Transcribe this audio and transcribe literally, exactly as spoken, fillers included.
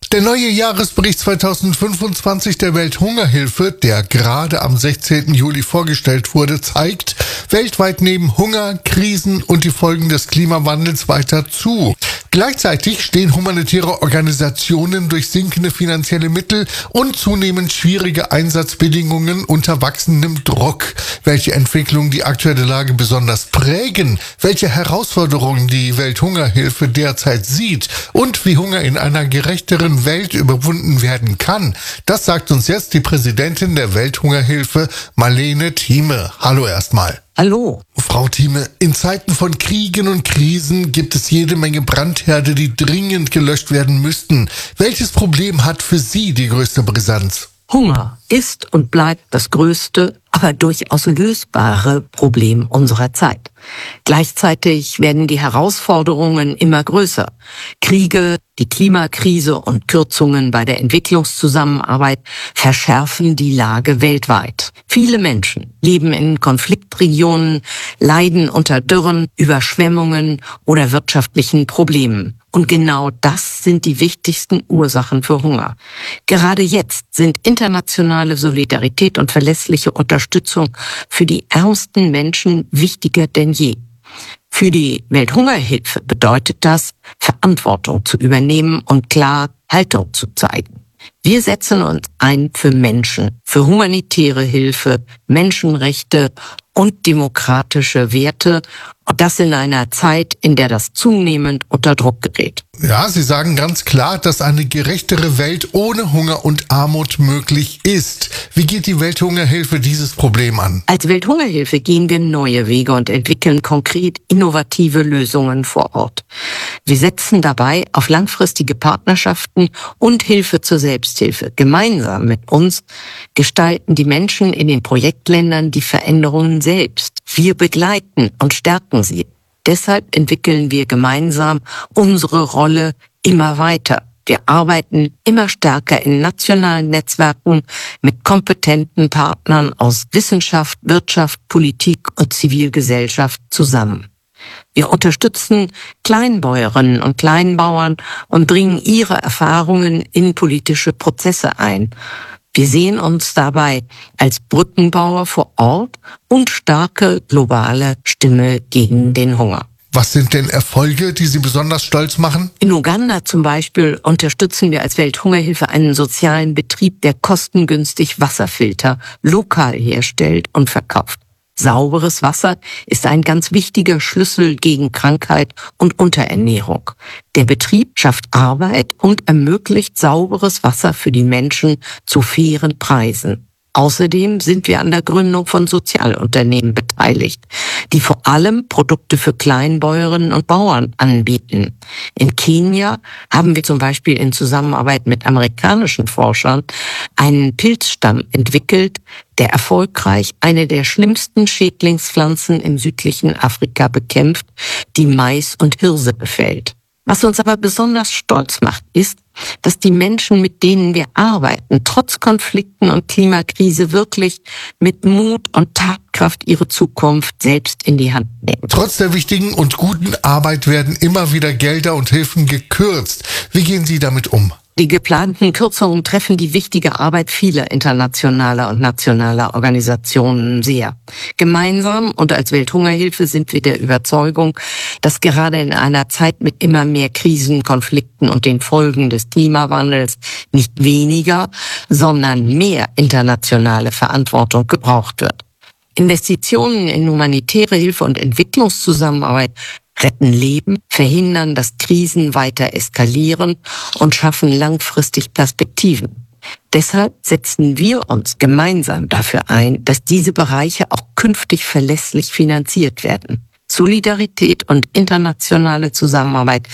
Der neue Jahresbericht zweitausendfünfundzwanzig der Welthungerhilfe, der gerade am sechzehnten Juli vorgestellt wurde, zeigt, weltweit nehmen Hunger, Krisen und die Folgen des Klimawandels weiter zu. Gleichzeitig stehen humanitäre Organisationen durch sinkende finanzielle Mittel und zunehmend schwierige Einsatzbedingungen unter wachsendem Druck. Welche Entwicklungen die aktuelle Lage besonders prägen, welche Herausforderungen die Welthungerhilfe derzeit sieht und wie Hunger in einer gerechteren Welt überwunden werden kann, das sagt uns jetzt die Präsidentin der Welthungerhilfe, Marlene Thieme. Hallo erstmal. Hallo. Frau Thieme, in Zeiten von Kriegen und Krisen gibt es jede Menge Brandherde, die dringend gelöscht werden müssten. Welches Problem hat für Sie die größte Brisanz? Hunger ist und bleibt das größte, aber durchaus lösbare Problem unserer Zeit. Gleichzeitig werden die Herausforderungen immer größer. Kriege, die Klimakrise und Kürzungen bei der Entwicklungszusammenarbeit verschärfen die Lage weltweit. Viele Menschen leben in Konfliktregionen, leiden unter Dürren, Überschwemmungen oder wirtschaftlichen Problemen. Und genau das sind die wichtigsten Ursachen für Hunger. Gerade jetzt sind internationale Solidarität und verlässliche Unterstützung für die ärmsten Menschen wichtiger denn je. Für die Welthungerhilfe bedeutet das, Verantwortung zu übernehmen und klar Haltung zu zeigen. Wir setzen uns ein für Menschen, für humanitäre Hilfe, Menschenrechte und demokratische Werte, und das in einer Zeit, in der das zunehmend unter Druck gerät. Ja, Sie sagen ganz klar, dass eine gerechtere Welt ohne Hunger und Armut möglich ist. Wie geht die Welthungerhilfe dieses Problem an? Als Welthungerhilfe gehen wir neue Wege und entwickeln konkret innovative Lösungen vor Ort. Wir setzen dabei auf langfristige Partnerschaften und Hilfe zur Selbsthilfe. Gemeinsam mit uns gestalten die Menschen in den Projektländern die Veränderungen selbst. Wir begleiten und stärken sie. Deshalb entwickeln wir gemeinsam unsere Rolle immer weiter. Wir arbeiten immer stärker in nationalen Netzwerken mit kompetenten Partnern aus Wissenschaft, Wirtschaft, Politik und Zivilgesellschaft zusammen. Wir unterstützen Kleinbäuerinnen und Kleinbauern und bringen ihre Erfahrungen in politische Prozesse ein. Wir sehen uns dabei als Brückenbauer vor Ort und starke globale Stimme gegen den Hunger. Was sind denn Erfolge, die Sie besonders stolz machen? In Uganda zum Beispiel unterstützen wir als Welthungerhilfe einen sozialen Betrieb, der kostengünstig Wasserfilter lokal herstellt und verkauft. Sauberes Wasser ist ein ganz wichtiger Schlüssel gegen Krankheit und Unterernährung. Der Betrieb schafft Arbeit und ermöglicht sauberes Wasser für die Menschen zu fairen Preisen. Außerdem sind wir an der Gründung von Sozialunternehmen beteiligt, die vor allem Produkte für Kleinbäuerinnen und Bauern anbieten. In Kenia haben wir zum Beispiel in Zusammenarbeit mit amerikanischen Forschern einen Pilzstamm entwickelt, der erfolgreich eine der schlimmsten Schädlingspflanzen im südlichen Afrika bekämpft, die Mais und Hirse befällt. Was uns aber besonders stolz macht, ist, dass die Menschen, mit denen wir arbeiten, trotz Konflikten und Klimakrise wirklich mit Mut und Tatkraft ihre Zukunft selbst in die Hand nehmen. Trotz der wichtigen und guten Arbeit werden immer wieder Gelder und Hilfen gekürzt. Wie gehen Sie damit um? Die geplanten Kürzungen treffen die wichtige Arbeit vieler internationaler und nationaler Organisationen sehr. Gemeinsam und als Welthungerhilfe sind wir der Überzeugung, dass gerade in einer Zeit mit immer mehr Krisen, Konflikten und den Folgen des Klimawandels nicht weniger, sondern mehr internationale Verantwortung gebraucht wird. Investitionen in humanitäre Hilfe und Entwicklungszusammenarbeit retten Leben, verhindern, dass Krisen weiter eskalieren und schaffen langfristig Perspektiven. Deshalb setzen wir uns gemeinsam dafür ein, dass diese Bereiche auch künftig verlässlich finanziert werden. Solidarität und internationale Zusammenarbeit